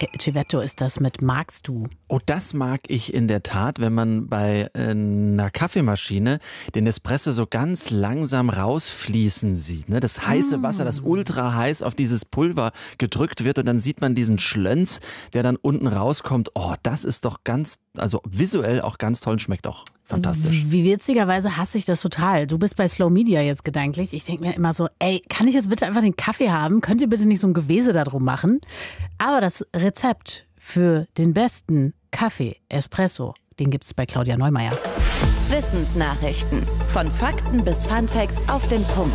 Civetto ist das mit Magst du? Oh, das mag ich in der Tat, wenn man bei einer Kaffeemaschine den Espresso so ganz langsam rausfließen sieht. Ne? Das heiße Wasser, das ultra heiß auf dieses Pulver gedrückt wird und dann sieht man diesen Schlönz, der dann unten rauskommt. Oh, das ist doch visuell auch ganz toll und schmeckt auch fantastisch. Wie witzigerweise hasse ich das total. Du bist bei Slow Media jetzt gedanklich. Ich denke mir immer so, ey, kann ich jetzt bitte einfach den Kaffee haben? Könnt ihr bitte nicht so ein Gewese da drum machen? Aber das Rezept für den besten Kaffee, Espresso, den gibt es bei Claudia Neumeier. Wissensnachrichten. Von Fakten bis Funfacts auf den Punkt.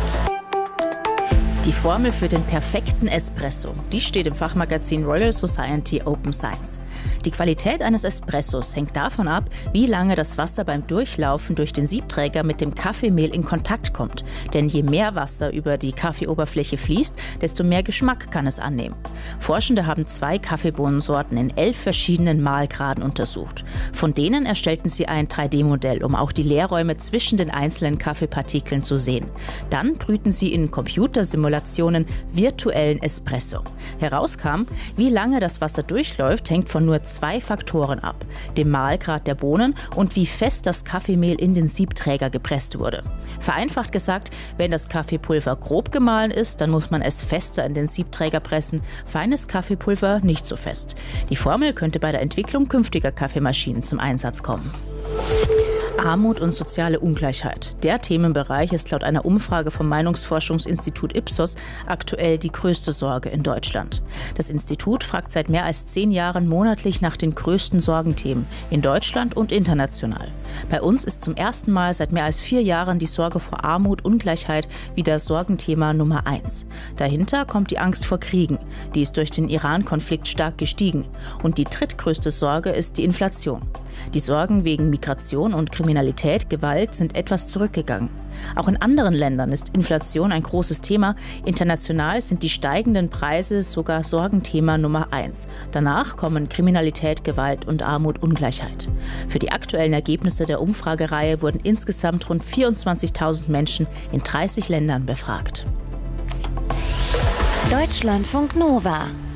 Die Formel für den perfekten Espresso, die steht im Fachmagazin Royal Society Open Science. Die Qualität eines Espressos hängt davon ab, wie lange das Wasser beim Durchlaufen durch den Siebträger mit dem Kaffeemehl in Kontakt kommt. Denn je mehr Wasser über die Kaffeeoberfläche fließt, desto mehr Geschmack kann es annehmen. Forschende haben 2 Kaffeebohnensorten in 11 verschiedenen Mahlgraden untersucht. Von denen erstellten sie ein 3D-Modell, um auch die Leerräume zwischen den einzelnen Kaffeepartikeln zu sehen. Dann brühten sie in Computersimulationen virtuellen Espresso. Herauskam, wie lange das Wasser durchläuft, hängt von nur 2 Faktoren ab: dem Mahlgrad der Bohnen und wie fest das Kaffeemehl in den Siebträger gepresst wurde. Vereinfacht gesagt, wenn das Kaffeepulver grob gemahlen ist, dann muss man es fester in den Siebträger pressen, feines Kaffeepulver nicht so fest. Die Formel könnte bei der Entwicklung künftiger Kaffeemaschinen zum Einsatz kommen. Armut und soziale Ungleichheit. Der Themenbereich ist laut einer Umfrage vom Meinungsforschungsinstitut Ipsos aktuell die größte Sorge in Deutschland. Das Institut fragt seit mehr als 10 Jahren monatlich nach den größten Sorgenthemen in Deutschland und international. Bei uns ist zum ersten Mal seit mehr als 4 Jahren die Sorge vor Armut, Ungleichheit wieder Sorgenthema Nummer 1. Dahinter kommt die Angst vor Kriegen. Die ist durch den Iran-Konflikt stark gestiegen. Und die drittgrößte Sorge ist die Inflation. Die Sorgen wegen Migration und Kriminalität, Gewalt sind etwas zurückgegangen. Auch in anderen Ländern ist Inflation ein großes Thema. International sind die steigenden Preise sogar Sorgenthema Nummer 1. Danach kommen Kriminalität, Gewalt und Armut, Ungleichheit. Für die aktuellen Ergebnisse der Umfragereihe wurden insgesamt rund 24.000 Menschen in 30 Ländern befragt. Deutschlandfunk Nova